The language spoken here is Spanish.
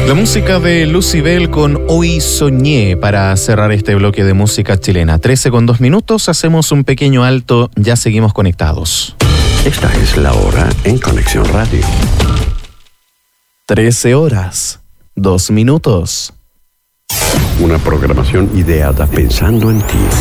La música de Lucybell con Hoy Soñé para cerrar este bloque de música chilena. 13:02, hacemos un pequeño alto, ya seguimos conectados. Esta es la hora en Conexión Radio. 13:02. Una programación ideada pensando en ti.